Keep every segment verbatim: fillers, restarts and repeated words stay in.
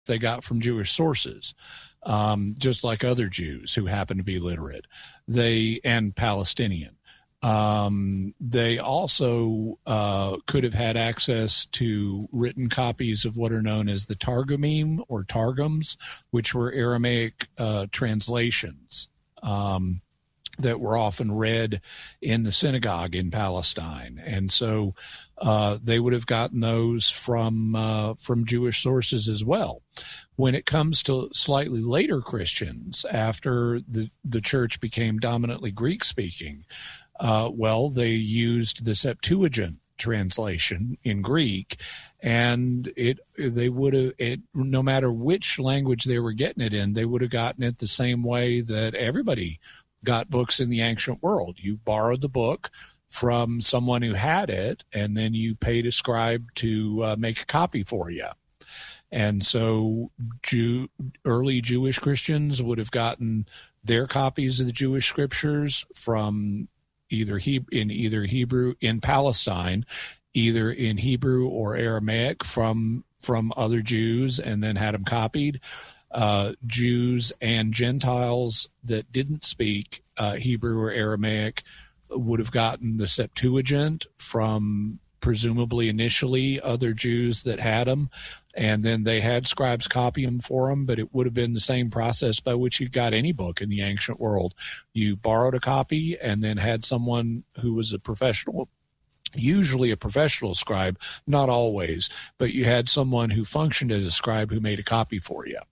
they got from Jewish sources, um, just like other Jews who happen to be literate. They and Palestinian. Um, they also uh, could have had access to written copies of what are known as the Targumim or Targums, which were Aramaic uh, translations um, that were often read in the synagogue in Palestine. And so uh, they would have gotten those from uh, from Jewish sources as well. When it comes to slightly later Christians, after the, the church became dominantly Greek-speaking, Uh, well, they used the Septuagint translation in Greek, and it they would have it no matter which language they were getting it in, they would have gotten it the same way that everybody got books in the ancient world. You borrowed the book from someone who had it, and then you paid a scribe to uh, make a copy for you. And so Jew, early Jewish Christians would have gotten their copies of the Jewish scriptures from either he, in either Hebrew in Palestine, either in Hebrew or Aramaic from from other Jews, and then had them copied. Uh, Jews and Gentiles that didn't speak uh, Hebrew or Aramaic would have gotten the Septuagint from presumably initially other Jews that had them, and then they had scribes copy them for them, but it would have been the same process by which you got any book in the ancient world. You borrowed a copy and then had someone who was a professional, usually a professional scribe, not always, but you had someone who functioned as a scribe who made a copy for you.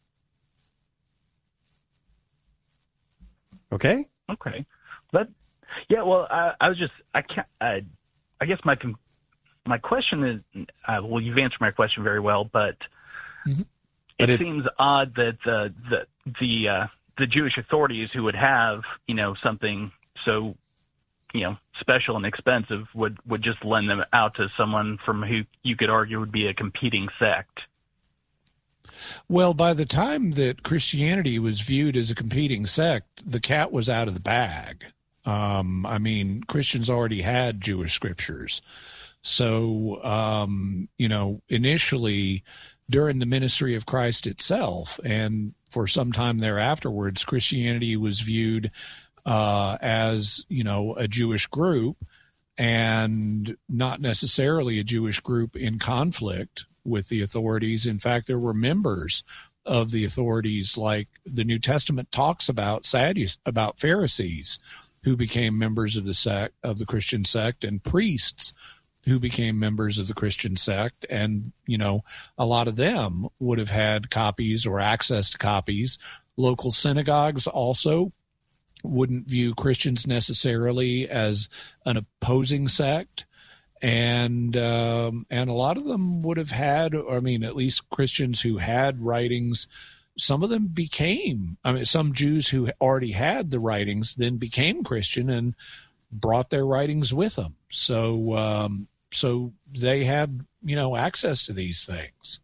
Okay. Okay. But yeah, well, I, I was just, I can't, I, I guess my, my question is, uh, well, you've answered my question very well, but mm-hmm. it, it seems odd that the, the, the, uh, the Jewish authorities who would have, you know, something so, you know, special and expensive would, would just lend them out to someone from who you could argue would be a competing sect. Well, by the time that Christianity was viewed as a competing sect, the cat was out of the bag. Um, I mean, Christians already had Jewish scriptures. So, um, you know, initially during the ministry of Christ itself, and for some time thereafterwards, Christianity was viewed uh, as, you know, a Jewish group, and not necessarily a Jewish group in conflict with the authorities. In fact, there were members of the authorities, like the New Testament talks about Sadducees, about Pharisees who became members of the sect, of the Christian sect, and priests who became members of the Christian sect. And, you know, a lot of them would have had copies or access to copies. Local synagogues also wouldn't view Christians necessarily as an opposing sect. And um, and a lot of them would have had, I mean, at least Christians who had writings, some of them became, I mean, some Jews who already had the writings then became Christian and brought their writings with them. So, um, so they had, you know, access to these things.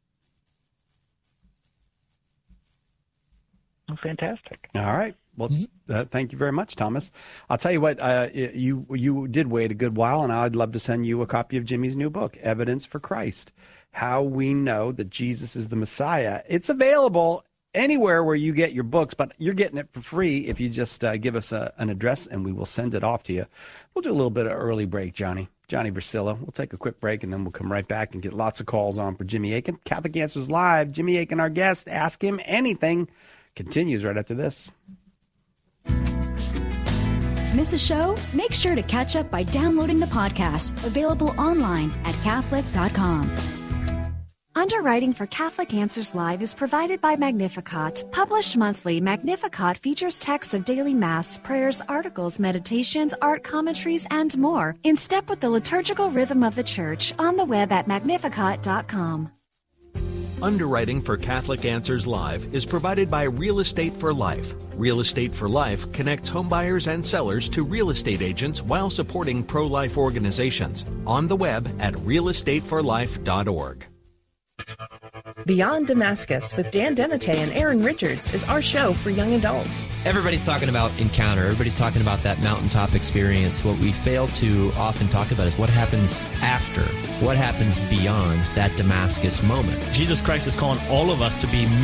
Oh, fantastic. All right. Well, mm-hmm. uh, thank you very much, Thomas. I'll tell you what, uh, you you did wait a good while, and I'd love to send you a copy of Jimmy's new book, Evidence for Christ, How We Know That Jesus is the Messiah. It's available anywhere where you get your books, but you're getting it for free if you just uh, give us a, an address, and we will send it off to you. We'll do a little bit of early break, Johnny. Johnny Versilla. We'll take a quick break, and then we'll come right back and get lots of calls on for Jimmy Akin. Catholic Answers Live. Jimmy Akin, our guest. Ask him anything. Continues right after this. Miss a show? Make sure to catch up by downloading the podcast, available online at Catholic dot com. Underwriting for Catholic Answers Live is provided by Magnificat. Published monthly, Magnificat features texts of daily Mass, prayers, articles, meditations, art commentaries, and more, in step with the liturgical rhythm of the Church, on the web at Magnificat dot com. Underwriting for Catholic Answers Live is provided by Real Estate for Life. Real Estate for Life connects homebuyers and sellers to real estate agents while supporting pro-life organizations. On the web at real estate for life dot org. Beyond Damascus with Dan DeMatte and Aaron Richards is our show for young adults. Everybody's talking about encounter. Everybody's talking about that mountaintop experience. What we fail to often talk about is what happens after. What happens beyond that Damascus moment. Jesus Christ is calling all of us to be